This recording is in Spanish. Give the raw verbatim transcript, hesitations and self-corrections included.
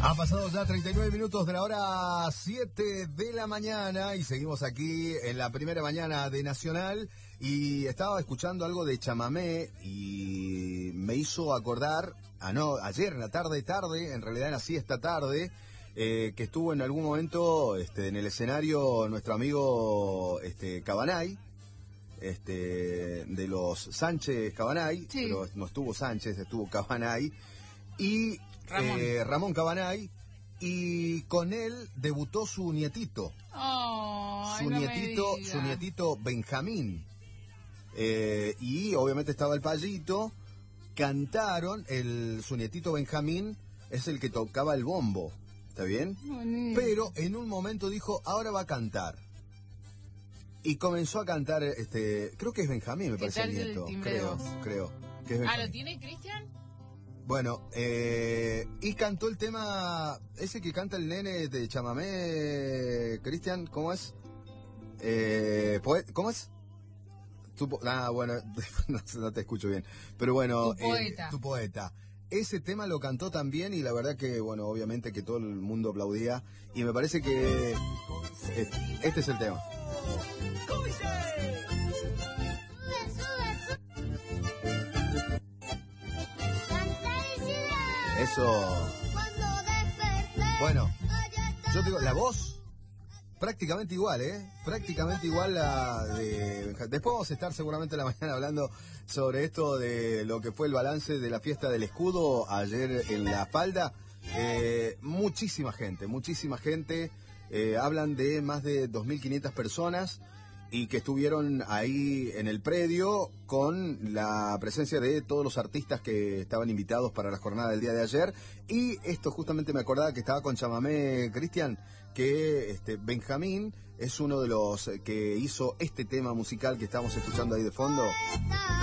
Han pasado ya treinta y nueve minutos de la hora siete de la mañana y seguimos aquí en la primera mañana de Nacional. Y estaba escuchando algo de chamamé y me hizo acordar, ah, no, ayer en la tarde, tarde, en realidad en la siesta tarde, eh, que estuvo en algún momento este, en el escenario nuestro amigo este, Cabanay, este, de los Sánchez Cabanay, sí. Pero no estuvo Sánchez, estuvo Cabanay. Y Ramón. Eh, Ramón Cabanay, y con él debutó su nietito, oh, su no nietito, su nietito Benjamín, eh, y obviamente estaba el payito, cantaron, el su nietito Benjamín es el que tocaba el bombo, ¿está bien? Bonito. Pero en un momento dijo, ahora va a cantar. Y comenzó a cantar, este, creo que es Benjamín, me parece el nieto, creo, creo. Que es ah, ¿lo tiene Cristian? Bueno, eh, y cantó el tema, ese que canta el nene de chamamé, Cristian, ¿cómo es? Eh, ¿Cómo es? Tu, ah, bueno, no, no te escucho bien, pero bueno, tu poeta. Eh, tu poeta. Ese tema lo cantó también y la verdad que, bueno, obviamente que todo el mundo aplaudía y me parece que eh, este es el tema. Eso. Bueno, yo te digo, la voz prácticamente igual, ¿eh? Prácticamente igual la de... Después vamos a estar seguramente en la mañana hablando sobre esto de lo que fue el balance de la fiesta del escudo ayer en La Falda. Eh, muchísima gente, muchísima gente. Eh, hablan de más de dos mil quinientas personas y que estuvieron ahí en el predio con la presencia de todos los artistas que estaban invitados para la jornada del día de ayer. Y esto justamente me acordaba que estaba con chamamé, Cristian, que este Benjamín es uno de los que hizo este tema musical que estamos escuchando ahí de fondo.